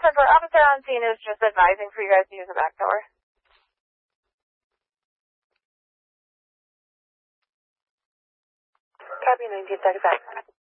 Central officer on scene is just advising for you guys to use the back door. Copy 1935.